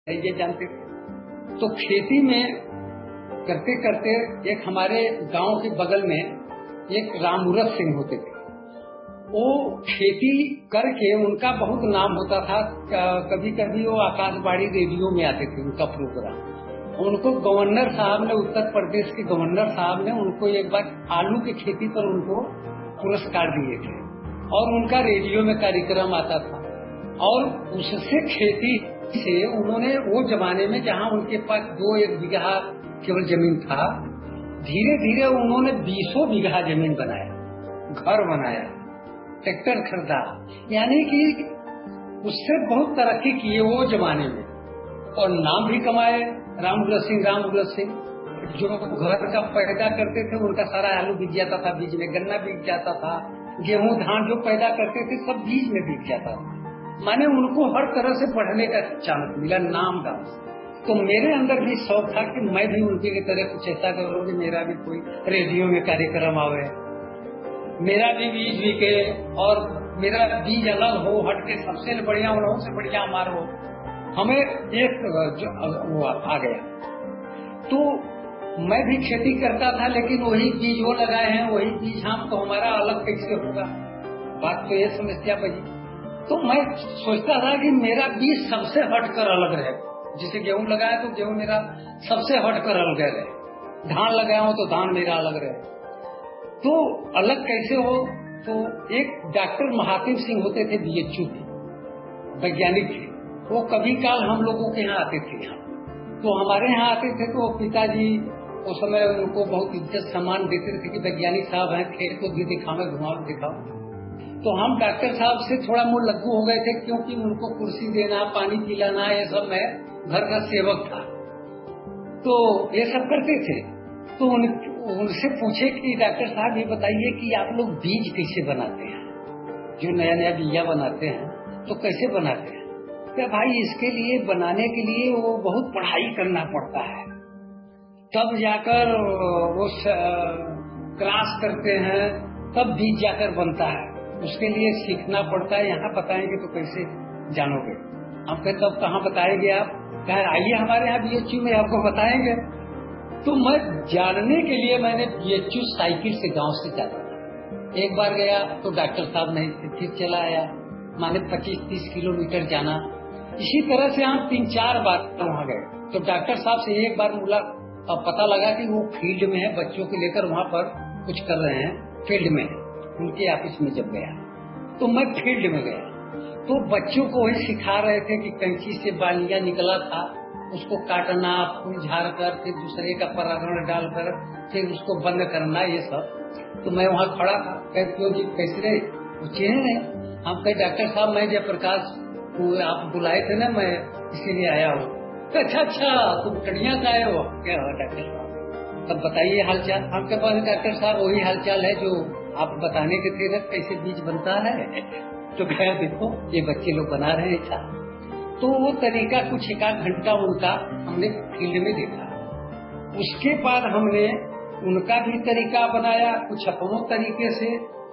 ये जानते थे। तो खेती में करते करते एक हमारे गांव के बगल में एक रामूरत सिंह होते थे। वो खेती करके उनका बहुत नाम होता था। कभी कभी वो आकाशवाणी रेडियो में आते थे, उनका प्रोग्राम। उनको गवर्नर साहब ने, उत्तर प्रदेश के गवर्नर साहब ने उनको एक बार आलू की खेती पर उनको पुरस्कार दिए थे और उनका रेडियो में कार्यक्रम आता था। और उससे खेती से उन्होंने वो जमाने में जहाँ उनके पास 2-1 बीघा केवल जमीन था, धीरे धीरे उन्होंने 20 बीघा जमीन बनाया, घर बनाया, ट्रैक्टर खरीदा, यानी कि उससे बहुत तरक्की किए वो जमाने में और नाम भी कमाए। रामूरत सिंह जो घर का पैदा करते थे उनका सारा आलू बिक जाता था बीज में, गन्ना बिक जाता था, गेहूं धान जो पैदा करते थे सब बीज में बिक जाता था। माने उनको हर तरह से बढ़ने का चांस मिला नाम दाम से। तो मेरे अंदर भी शौक था कि मैं भी उनके की तरह कुछ ऐसा करूँ कि मेरा भी कोई रेडियो में कार्यक्रम आवे, मेरा भी बीज बिके और मेरा बीज अलग हो, हटके सबसे बढ़िया उन्हों से बढ़िया हमारा हो। हमें एक वो आ गया। तो मैं भी खेती करता था, लेकिन वही बीज वो लगाए हैं, वही बीज हम, तो हमारा अलग कैसे होगा? बात तो ये समस्या बनी। तो मैं सोचता था कि मेरा बीज सबसे हटकर अलग रहे। जैसे गेहूं लगाया तो गेहूं मेरा सबसे हटकर अलग रहे, धान लगाया हो तो धान मेरा अलग रहे। तो अलग कैसे हो? तो एक डॉक्टर महातिम सिंह होते थे, बीएचयू के वैज्ञानिक थे। वो कभी काल हम लोगों के यहाँ आते थे, तो हमारे यहाँ आते थे। तो पिताजी उस समय उनको बहुत इज्जत सम्मान देते थे कि वैज्ञानिक साहब हैं, खेत को भी दिखाओ, घुमाओ दिखाओ। तो हम डॉक्टर साहब से थोड़ा मुँह लग्गू हो गए थे, क्योंकि उनको कुर्सी देना, पानी पिलाना, ये सब मैं घर का सेवक था, तो ये सब करते थे। तो उनसे पूछे कि डॉक्टर साहब ये बताइए कि आप लोग बीज कैसे बनाते हैं, जो नया नया बीजा बनाते हैं तो कैसे बनाते हैं? क्या भाई, इसके लिए बनाने के लिए वो बहुत पढ़ाई करना पड़ता है, तब जाकर वो क्रॉस करते हैं, तब बीज जाकर बनता है, उसके लिए सीखना पड़ता है। यहाँ बताएंगे तो कैसे जानोगे? हम कहे तब कहाँ बताएंगे आप? कहे आइए हमारे यहाँ बीएचयू में आपको बताएंगे। तो मैं जानने के लिए मैंने बीएचयू साइकिल से गांव से जाता था। एक बार गया तो डॉक्टर साहब नहीं थे, फिर चला आया, माने 25-30 किलोमीटर जाना। इसी तरह से हम 3-4 बार वहाँ गए। तो डॉक्टर साहब से एक बार पता लगा कि वो फील्ड में है, बच्चों को लेकर वहाँ पर कुछ कर रहे हैं, फील्ड में उनके ऑफिस में। जब गया तो मैं फील्ड में गया तो बच्चों को वही सिखा रहे थे कि कैंची से बालियां निकला था, उसको काटना, फूल झाड़ कर, फिर दूसरे का परागण डालकर फिर उसको बंद करना, ये सब। तो मैं वहाँ खड़ा था, क्यों जी कैसे? चिन्हे नहीं। हम कहे डॉक्टर साहब मैं जयप्रकाश आप बुलाए थे ना, मैं इसीलिए आया हूँ। अच्छा तुम कड़िया का आए हो? क्या हुआ डॉक्टर साहब, तब बताइए हालचाल। आपके पास डॉक्टर साहब वही हालचाल है जो आप बताने के थे ना, कैसे बीज बनता है। तो कहा देखो ये बच्चे लोग बना रहे हैं। तो वो तरीका कुछ 1-8 घंटा उनका हमने फील्ड में देखा। उसके बाद हमने उनका भी तरीका बनाया, कुछ अपनों तरीके से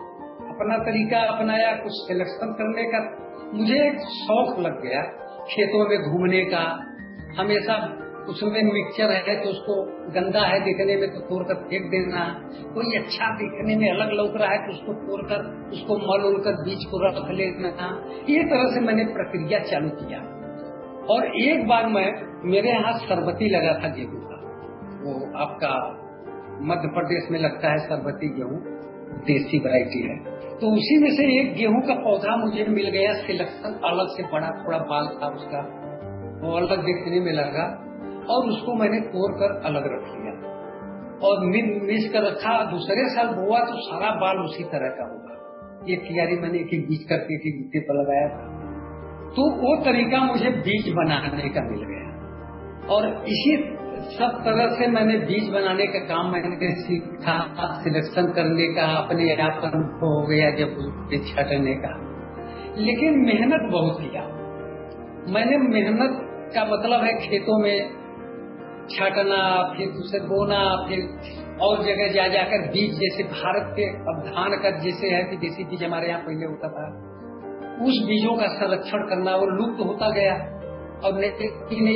अपना तरीका अपनाया, कुछ सिलेक्शन करने का। मुझे एक शौक लग गया खेतों में घूमने का। हमेशा उसमें मिक्सचर है तो उसको गंदा है दिखने में तो तोड़कर फेंक देना, कोई अच्छा दिखने में अलग लग रहा है तो उसको तोड़कर उसको मल उलकर बीज को रख लेना। ये तरह से मैंने प्रक्रिया चालू किया। और एक बार मेरे यहाँ सरबती लगा था गेहूं का, वो आपका मध्य प्रदेश में लगता है सरबती गेहूं, देसी वैरायटी है। तो उसी में से एक गेहूं का पौधा मुझे मिल गया, सिलेक्शन अलग से बड़ा, थोड़ा बाल था उसका, वो अलग देखने में लगा और उसको मैंने तोड़ कर अलग रख लिया और मिस कर रखा। दूसरे साल बोआ तो सारा बाल उसी तरह का होगा। ये तैयारी मैंने एक बीज करके बीजे पर लगाया था। तो वो तरीका मुझे बीज बनाने का मिल गया और इसी सब तरह से मैंने बीज बनाने का काम मैंने सीखा। सिलेक्शन करने का अपने आप अनुभव हो गया जब बीज छाटने का। लेकिन मेहनत बहुत किया मैंने। मेहनत का मतलब है खेतों में छाटना, फिर उसे बोना, फिर और जगह जा जाकर बीज, जैसे भारत के अब धान का जैसे है कि देसी बीज हमारे यहाँ पहले होता था, उस बीजों का संरक्षण करना, वो लुप्त होता गया और नहीं